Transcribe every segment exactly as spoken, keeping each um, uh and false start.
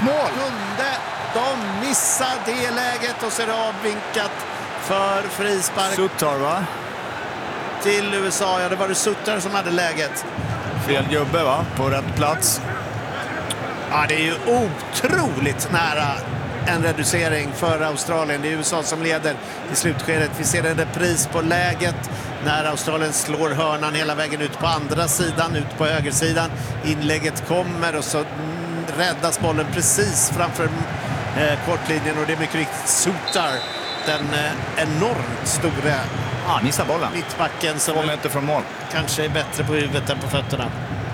mål. Kunde de missa det läget och så är det avvinkat för frispark. Sutter, va? Till U S A. Ja, det var det Sutter som hade läget. Fel gubbe, va? På rätt plats. Ja, det är ju otroligt nära en reducering för Australien. Det är U S A som leder i slutskedet. Vi ser en repris på läget när Australien slår hörnan hela vägen ut på andra sidan, ut på högersidan. Inlägget kommer och så räddas bollen precis framför eh, kortlinjen och det är mycket riktigt Sutter, den eh, enormt stora ah, missar bollen. mittbacken som Två meter från mål. Kanske är bättre på huvudet än på fötterna.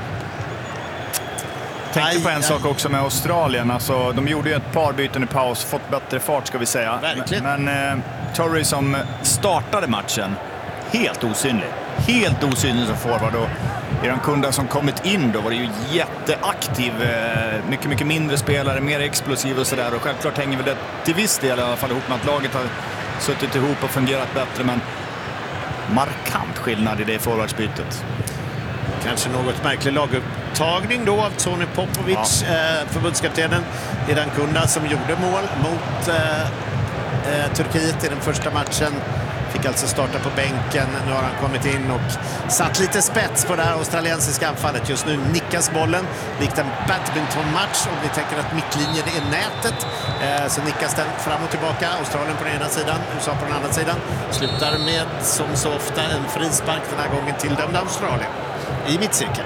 Tänkte på en aj. sak också med Australien. Alltså, de gjorde ju ett par byten i paus, fått bättre fart ska vi säga. Verkligen. Men, men eh, Torrey som startade matchen, helt osynlig. Helt osynlig som forward. Och Irankunda som kommit in då var det ju jätteaktiv. Eh, mycket, mycket mindre spelare, mer explosiv och sådär. Och självklart hänger väl det till viss del i alla fall ihop med att laget har suttit ihop och fungerat bättre. Men markant skillnad i det forwardsbytet. Kanske något märklig lagupptagning då av Tony Popovic, ja. eh, förbundskaptenen Irankunda som gjorde mål mot eh, eh, Turkiet i den första matchen. Fick alltså starta på bänken. Nu har han kommit in och satt lite spets på det här australiensiska anfallet. Just nu nickas bollen likt en badmintonmatch. Om vi tänker att mittlinjen är nätet eh, så nickas den fram och tillbaka. Australien på den ena sidan, U S A på den andra sidan. Slutar med som så ofta en frispark, den här gången tilldömd Australien i mittcirkeln.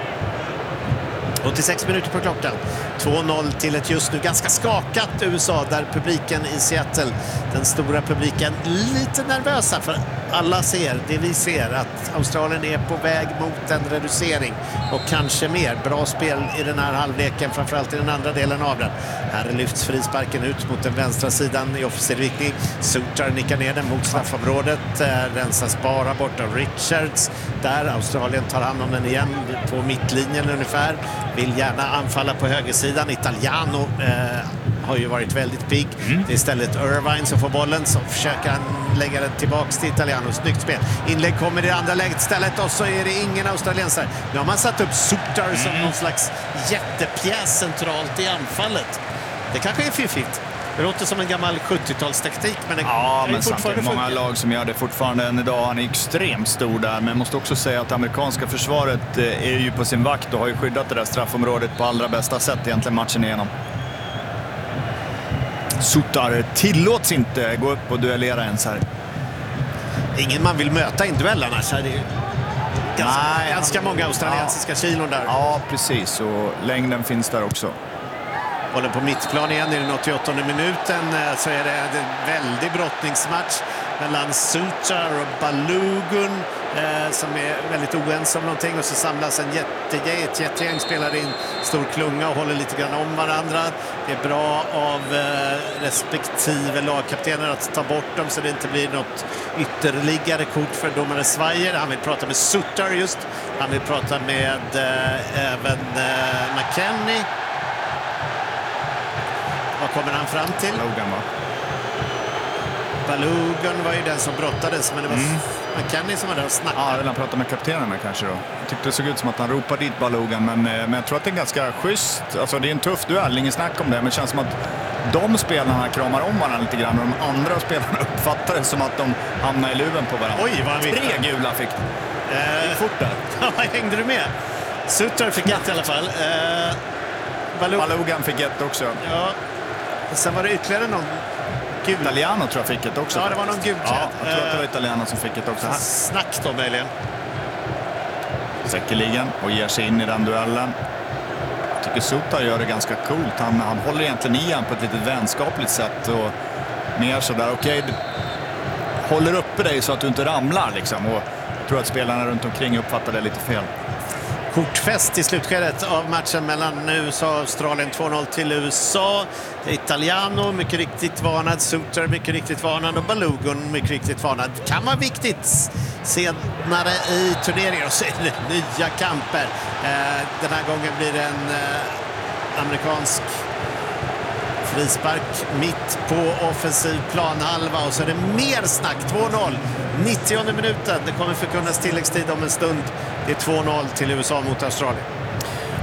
åttiosex minuter på klockan. två noll till ett just nu ganska skakat U S A där publiken i Seattle, den stora publiken, lite nervösa för alla ser, det vi ser, att Australien är på väg mot en reducering och kanske mer. Bra spel i den här halvleken, framförallt i den andra delen av den. Här lyfts frisparken ut mot den vänstra sidan i offensiv riktning. Sutter nickar ner den mot straffområdet. Eh, rensas bara bort av Richards. Där Australien tar hand om den igen på mittlinjen ungefär. Vill gärna anfalla på högersidan. Italiano eh, har ju varit väldigt pigg. Mm. Det är istället Irvine som får bollen, så försöker han lägga den tillbaks till Italiano. Snyggt spel. Inlägg kommer i det andra läget istället och så är det ingen australiensare. Nu har man satt upp Sutter mm. som någon slags jättepjäs centralt i anfallet. Det kanske är fiffigt. Det låter som en gammal sjuttiotalstaktik, men det ja, är men fortfarande många lag som gör det fortfarande än idag. Han är extremt stor där, men jag måste också säga att amerikanska försvaret är ju på sin vakt och har ju skyddat det där straffområdet på allra bästa sätt egentligen matchen igenom. Sutter tillåts inte gå upp och duellera ens här. Ingen man vill möta i en duell annars. Det är ju ganska, Nej, ganska många australiensiska ja. kilon där. Ja, precis. Och längden finns där också. Bollen på mittplan igen i den åttioåttonde minuten, så är det en väldig brottningsmatch mellan Sutter och Balogun eh, som är väldigt oense om någonting, och så samlas en jättegäng, ett jättegäng spelare in stor klunga och håller lite grann om varandra. Det är bra av eh, respektive lagkaptener att ta bort dem så det inte blir något ytterligare kort för domare Svajer. Han vill prata med Sutter just, han vill prata med eh, även eh, McKennie. Vad kommer han fram till? Balogun, va? Balogun var ju den som brottades, men det var mm. McKennie som var där och snackade. Ja, vill han prata med kaptenerna kanske då. Jag tyckte det såg ut som att han ropade dit Balogun, men, men jag tror att det är ganska schysst. Alltså det är en tuff duell, ingen snack om det, men det känns som att de spelarna kramar om varandra lite grann och de andra spelarna uppfattar det som att de hamnar i luven på varandra. Oj, vad han Tre gula fick det. Eh, fort där. Ja, hängde du med? Sutter fick ett i alla fall. Eh, Balog- Balogun fick ett också. Ja. Sen var det ytterligare någon gul. Italiano tror jag fick ett också. Ja, det var någon gul. Ja, jag tror att det var Italiano som fick ett också. Snack då möjligen. Säkerligen och ger sig in i den duellen. Jag tycker Sutter gör det ganska coolt. Han, han håller egentligen i han på ett lite vänskapligt sätt och mer sådär. Okej, okay, håller uppe dig så att du inte ramlar liksom. Och jag tror att spelarna runt omkring uppfattar det lite fel. Kortfest i slutskedet av matchen mellan U S A och Australien. Två noll till U S A. Italiano mycket riktigt varnad, Sutter mycket riktigt varnad och Balogun mycket riktigt varnad. Kan vara viktigt senare i turneringen, och så är det nya kamper. Eh, den här gången blir det en eh, amerikansk frispark mitt på offensiv planhalva, och så är det mer snack. Två noll, nittionde minuten. Det kommer förkunnas tilläggstid om en stund. Det är två noll till U S A mot Australien.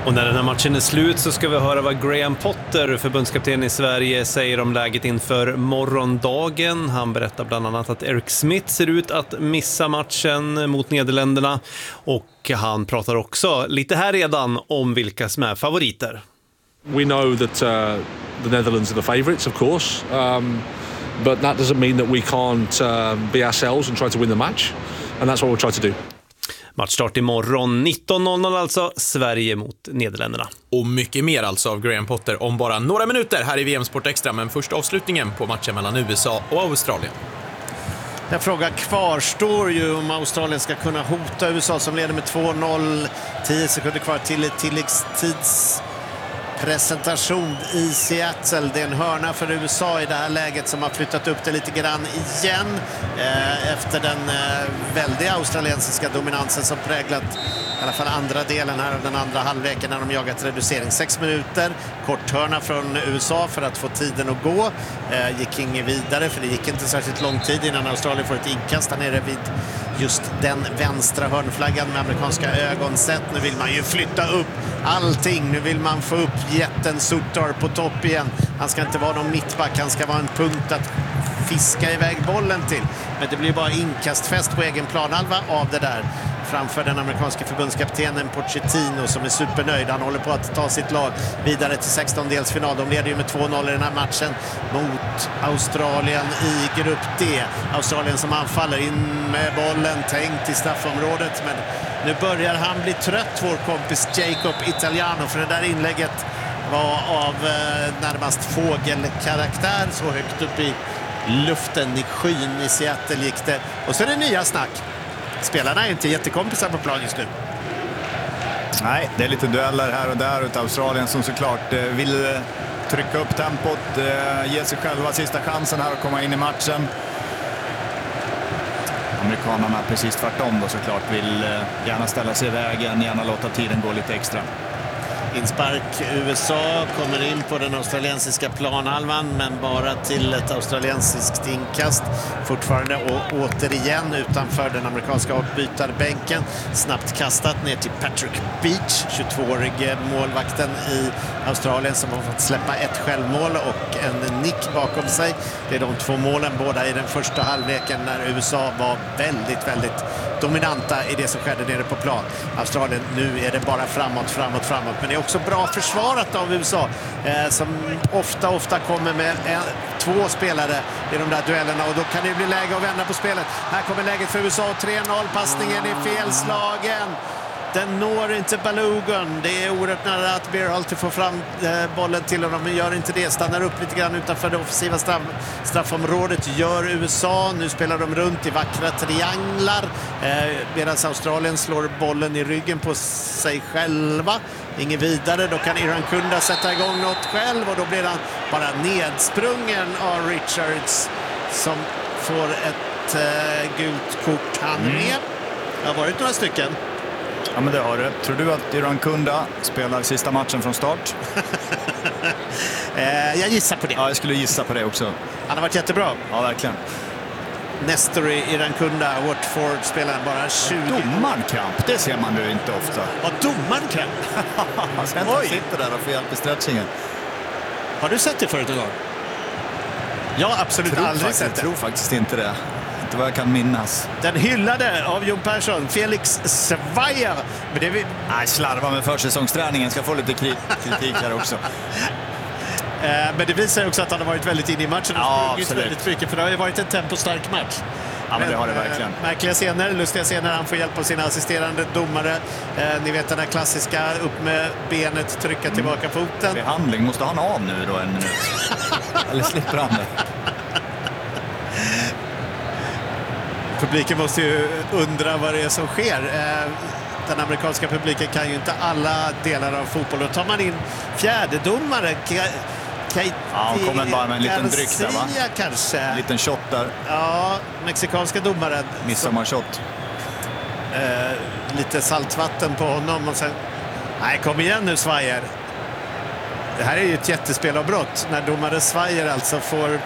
Och när den här matchen är slut så ska vi höra vad Graham Potter, förbundskapten i Sverige, säger om läget inför morgondagen. Han berättar bland annat att Eric Smith ser ut att missa matchen mot Nederländerna. Och han pratar också lite här redan om vilka som är favoriter. We know that uh, the Netherlands are the favourites, of course. Um, but that doesn't mean that we can't uh, be ourselves and try to win the match. And that's what we'll try to do. Matchstart imorgon nitton noll noll alltså, Sverige mot Nederländerna. Och mycket mer alltså av Graham Potter om bara några minuter här i V M Sport Extra. Men först avslutningen på matchen mellan U S A och Australien. Den frågan kvarstår ju om Australien ska kunna hota U S A som leder med två noll. tio sekunder kvar till tilläggstids presentation i Seattle. Det är en hörna för U S A i det här läget som har flyttat upp det lite grann igen eh, efter den eh, väldiga australiensiska dominansen som präglat i alla fall andra delen här av den andra halvleken när de jagat reducering. Sex minuter, kort hörna från U S A för att få tiden att gå. Eh, gick inget vidare för det gick inte särskilt lång tid innan Australien får ett inkast där nere vid just den vänstra hörnflaggan med amerikanska ögonsätt. Nu vill man ju flytta upp allting. Nu vill man få upp jätten Sutter på topp igen. Han ska inte vara någon mittback, han ska vara en punkt att fiska iväg bollen till. Men det blir bara inkastfest på egen planhalva av det där framför den amerikanska förbundskaptenen Pochettino som är supernöjd. Han håller på att ta sitt lag vidare till sextondelsfinal. De leder ju med två noll i den här matchen mot Australien i grupp D. Australien som anfaller in med bollen tänkt i straffområdet, men nu börjar han bli trött, vår kompis Jacob Italiano, för det där inlägget var av eh, närmast fågelkaraktär, så högt upp i luften i skyn i Seattle gick det. Och så är det nya snack. Spelarna är inte jättekompisar på plan just nu. Nej, det är lite dueller här och där utav Australien som såklart eh, vill eh, trycka upp tempot, eh, ge sig själva sista chansen här att komma in i matchen. Amerikanerna precis tvärtom då såklart vill eh, gärna ställa sig i vägen, gärna låta tiden gå lite extra. Inspark U S A kommer in på den australiensiska planhalvan, men bara till ett australiensiskt inkast. Fortfarande och återigen utanför den amerikanska avbytarbänken. Snabbt kastat ner till Patrick Beach, tjugotvåårige målvakten i Australien som har fått släppa ett självmål och en nick bakom sig. Det är de två målen båda i den första halvleken när U S A var väldigt, väldigt dominanta i det som skedde nere på plan. Australien, nu är det bara framåt, framåt, framåt. Men det är också bra försvarat av U S A eh, som ofta, ofta kommer med en, två spelare i de där duellerna, och då kan det bli läge att vända på spelet. Här kommer läget för U S A, tre noll, passningen är felslagen. Den når inte Balogun. Det är oerhört nära att Berhalter får fram eh, bollen till honom, men gör inte det. Stannar upp lite grann utanför det offensiva straff, straffområdet. Gör U S A. Nu spelar de runt i vackra trianglar. Eh, medan Australien slår bollen i ryggen på sig själva. Inget vidare. Då kan Irankunda sätta igång något själv, och då blir han bara nedsprungen av Richards som får ett eh, gult kort han med. Mm. Det har varit några stycken. Ja, men det har du. Tror du att Irankunda spelar sista matchen från start? eh, jag gissar på det. Ja, jag skulle gissa på det också. Han har varit jättebra. Ja, verkligen. Nestor Irankunda, Watford, spelar bara tjugo. Domarkramp, det ser man nu inte ofta. Ja, domarkramp? Han ska inte sitta där och få hjälp i stretchingen. Har du sett det förut någon gång? Ja, absolut tror aldrig faktiskt, sett det. Jag tror faktiskt inte det. Inte vad jag kan minnas. Den hyllade av Jon Persson, Felix Svaja. Men det vi... Nej, slarva med försäsongsträningen. Ska få lite kritik här också. Men det visar också att han har varit väldigt inne i matchen och ja, sprungit väldigt mycket, för det har ju varit en tempostark match. Ja, men det har det verkligen. Äh, märkliga scener, lustiga scener. Han får hjälp av sina assisterande domare. Eh, ni vet den här klassiska, upp med benet, trycka tillbaka foten. Behandling, måste han av nu då en minut? Eller slipper han det? Publiken måste ju undra vad det är som sker. Eh, den amerikanska publiken kan ju inte alla delar av fotboll. Då tar man in fjärdedomare. Ja, han kommer bara med en liten dryck där, va? Kanske. En liten shot där. Ja, mexikanska domaren. Midsommarshot. Eh, lite saltvatten på honom och sen... Nej, kom igen nu, Svajer. Det här är ju ett jättespelavbrott. När domare Svajer alltså får...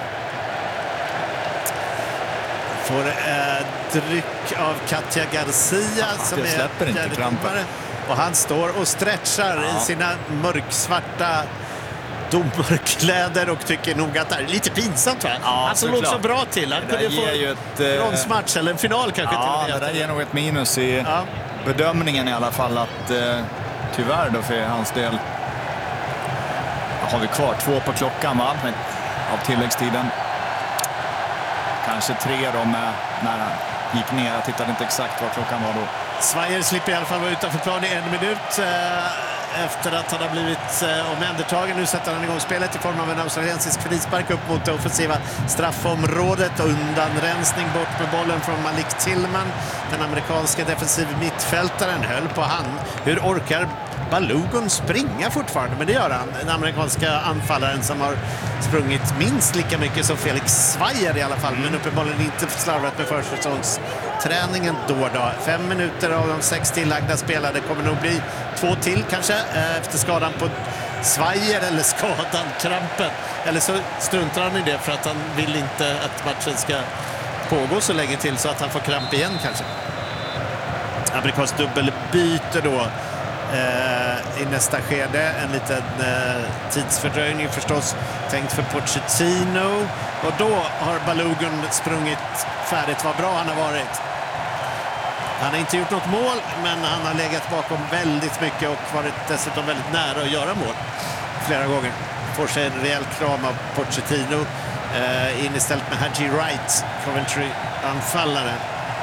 får eh, dryck av Katja Garcia. Ja, som jag släpper är inte krampen. Och han står och stretchar Ja. i sina mörksvarta domarkläder och tycker nog att det är lite pinsamt. Va? Ja, han såg också såklart. bra till. Han Det där kunde få ger ju ett, eh, bronsmatch eller en final kanske. Ja, till och det med. där ger nog ett minus i Ja. bedömningen i alla fall. Att eh, tyvärr då för hans del har vi kvar två på klockan, va? Men, av tilläggstiden. Kanske tre då med, när han gick ner. Jag tittade inte exakt vad klockan var då. Svajer slipper i alla fall vara utanför plan i en minut eh, efter att han har blivit eh, omhändertagen. Nu sätter han igång spelet i form av en australiensisk frispark upp mot det offensiva straffområdet. Undanrensning bort med bollen från Malik Tillman. Den amerikanska defensiv mittfältaren höll på han. Hur orkar Balogun springa fortfarande? Men det gör han. Den amerikanska anfallaren som har sprungit minst lika mycket som Felix Svajer i alla fall. Men uppenbarligen inte slarvat med försäsongsträningen då och då. Fem minuter av de sex tillagda spelade kommer nog bli två till kanske eh, efter skadan på Svajer eller skadan, krampen. Eller så struntar han i det för att han vill inte att matchen ska pågå så länge till så att han får kramp igen kanske. Amerikansk dubbelbyte då i nästa skede. En liten eh, tidsfördröjning förstås tänkt för Pochettino. Och då har Balogun sprungit färdigt. Vad bra han har varit. Han har inte gjort något mål, men han har legat bakom väldigt mycket och varit dessutom väldigt nära att göra mål flera gånger. Får sig en rejäl kram av Pochettino. Eh, in istället med Haji Wright, Coventry-anfallare.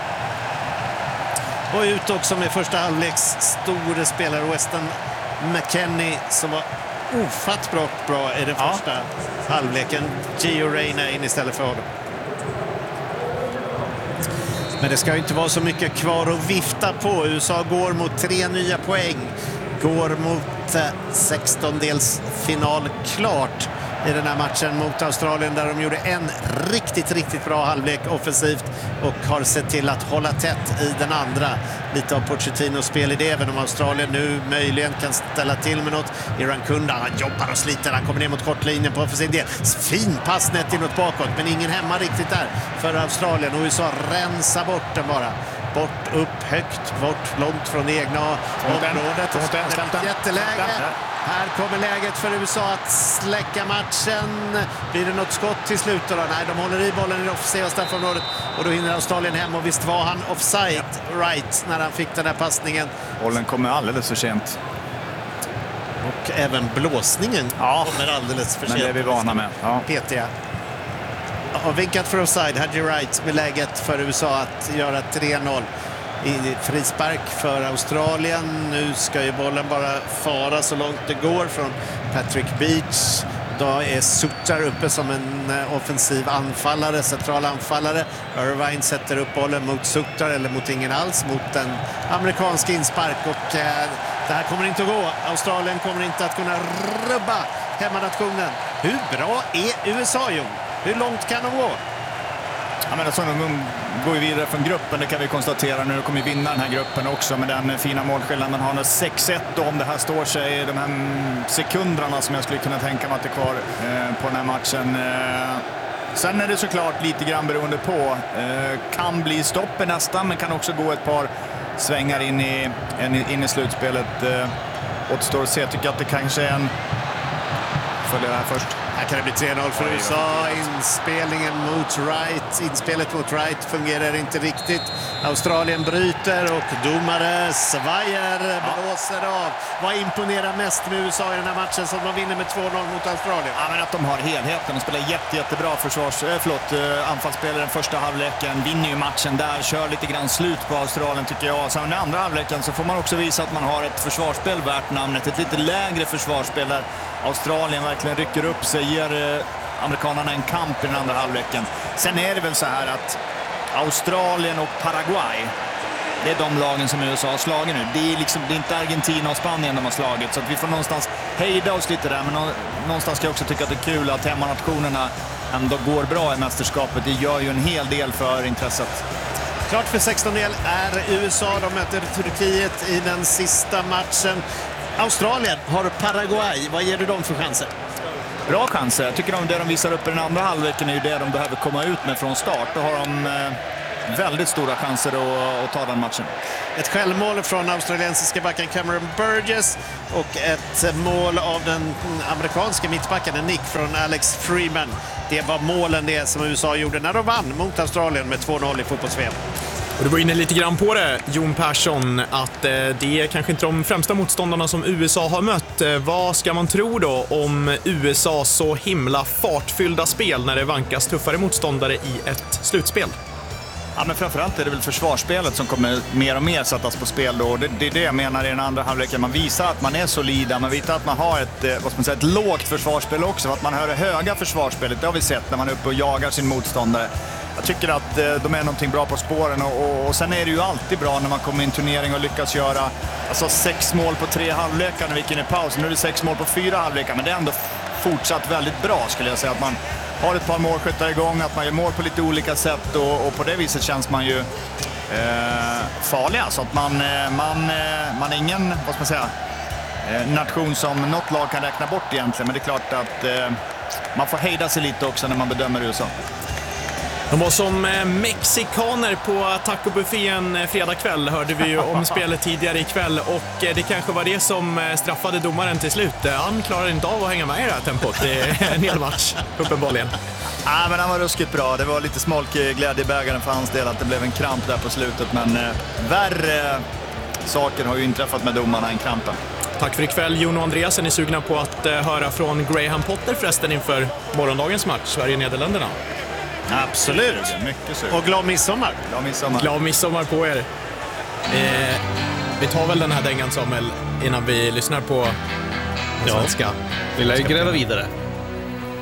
Och ut också med första halvleks stora spelare Weston McKennie som var ofattbart bra i den Ja. första halvleken. Gio Reyna in istället för honom. Men det ska ju inte vara så mycket kvar att vifta på. U S A går mot tre nya poäng. Går mot eh, sextondelsfinal klart i den här matchen mot Australien där de gjorde en riktigt, riktigt bra halvlek offensivt och har sett till att hålla tätt i den andra. Lite av Pochettinos spelidé, även om Australien nu möjligen kan ställa till med något. Iran Kunda, han jobbar och sliter, han kommer ner mot kortlinjen på offensiv del. Fin pass nätt inåt bakåt, men ingen hemma riktigt där för Australien. Och U S A rensar bort den bara. Bort, upp, högt, bort, långt från det egna området. Och ett jätteläge. Här kommer läget för U S A att släcka matchen. Blir det något skott till slut då? Nej, de håller i bollen i det offensiva straffområdet. Och då hinner Australien hem. Och visst var han offside right när han fick den här passningen. Bollen kommer alldeles för sent. Och även blåsningen Ja, kommer alldeles för men sent. det är vi vana med. Ja. Petiga. Och vinkat för offside. Haji Wright med läget för U S A att göra tre noll. I frispark för Australien. Nu ska ju bollen bara fara så långt det går från Patrick Beach. Då är Sutter uppe som en offensiv anfallare, central anfallare. Irvine sätter upp bollen mot Sutter eller mot ingen alls, mot en amerikansk inspark. Och eh, det här kommer inte att gå. Australien kommer inte att kunna rubba hemmanationen. Hur bra är U S A, Jon? Hur långt kan de gå? Ja, men alltså, de går ju vidare från gruppen, det kan vi konstatera. Nu kommer vi vinna den här gruppen också med den fina målskillnaden. Man har nu sex ett om det här står sig. De här sekunderna som jag skulle kunna tänka mig att det är kvar eh, på den här matchen. Eh, sen är det såklart lite grann beroende på. Eh, kan bli stopp i nästan, men kan också gå ett par svängar in i, in i slutspelet. Eh, återstår att se. Jag tycker att det kanske är en... Följer det här först. Här kan det bli tre noll för U S A. Inspelningen mot Wright. Inspelet mot Wright fungerar inte riktigt. Australien bryter och domare Svajer blåser av. Vad imponerar mest med U S A i den här matchen som de vinner med två noll mot Australien? Ja, men att de har helheten. De spelar jätte, jättebra försvars, äh, förlåt, äh, anfallsspelare den första halvleken. Vinner ju matchen där, kör lite grann slut på Australien tycker jag. Sen den andra halvleken så får man också visa att man har ett försvarsspel värt namnet. Ett lite lägre försvarsspel där Australien verkligen rycker upp sig, ger eh, amerikanerna en kamp i den andra halvleken. Sen är det väl så här att Australien och Paraguay, det är de lagen som U S A har slagit nu. Det är, liksom, det är inte Argentina och Spanien de har slagit. Så att vi får någonstans hejda oss lite där. Men någonstans ska jag också tycka att det är kul att hemmanationerna ändå går bra i mästerskapet. Det gör ju en hel del för intresset. Klart för sextondel är U S A. De möter Turkiet i den sista matchen. Australien har Paraguay. Vad ger du dem för chanser? Bra chanser. Jag tycker att det de visar upp i den andra halvleken är ju det de behöver komma ut med från start. Då har de väldigt stora chanser att, att ta den matchen. Ett självmål från australiensiska backen Cameron Burgess och ett mål av den amerikanska mittbacken Nick från Alex Freeman. Det var målen det som U S A gjorde när de vann mot Australien med två noll i fotbolls-V M. Och du var inne lite grann på det, Jon Persson, att eh, det är kanske inte de främsta motståndarna som U S A har mött. Eh, vad ska man tro då om U S A så himla fartfyllda spel när det vankas tuffare motståndare i ett slutspel? Ja, men framförallt är det väl försvarsspelet som kommer mer och mer sättas på spel då. Det, det är det jag menar i den andra halvleken. Man visar att man är solida, man visar att man har ett, vad ska man säga, ett lågt försvarsspel också. Att man hör det höga försvarsspelet, det har vi sett när man är uppe och jagar sin motståndare. Jag tycker att de är någonting bra på spåren och, och, och sen är det ju alltid bra när man kommer i en turnering och lyckas göra alltså, sex mål på tre halvlekar när vi gick in i paus. Nu är det sex mål på fyra halvlekar, men det är ändå fortsatt väldigt bra skulle jag säga. Att man har ett par målskyttar igång, att man gör mål på lite olika sätt och, och på det viset känns man ju eh, farlig. Så att man, man, man är ingen, vad ska man säga, nation som något lag kan räkna bort egentligen. Men det är klart att eh, man får hejda sig lite också när man bedömer U S A. De var som mexikaner på tacobuffén fredag kväll, hörde vi ju om spelet tidigare ikväll, och det kanske var det som straffade domaren till slut. Han klarade inte av att hänga med i det här tempot i en hel match, uppenbarligen. Ja, men han var ruskigt bra. Det var lite smolk i glädjebägaren för hans del att det blev en kramp där på slutet, men eh, värre saker har ju inträffat med domarna än krampen. Tack för ikväll, Jon och Andreas. Är ni sugna på att eh, höra från Graham Potter förresten inför morgondagens match, Sverige-Nederländerna? Absolut. Mycket sugen. Och glad midsommar. Glad midsommar. Glad midsommar på er. Eh, vi tar väl den här dängan, Samuel, innan vi lyssnar på ja. svenska. Vi lär ju gräva vidare.